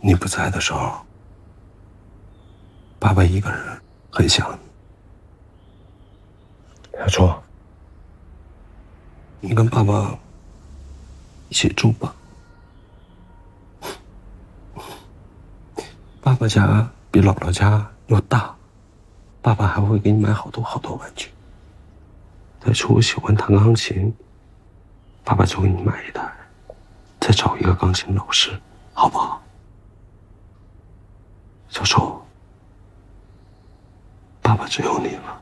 你不在的时候，爸爸一个人很想你。 小初， 你跟爸爸一起住吧。爸爸家比姥姥家又大，爸爸还会给你买好多好多玩具。再初喜欢弹钢琴，爸爸就给你买一台。再找一个钢琴老师，好不好？小初，爸爸只有你了。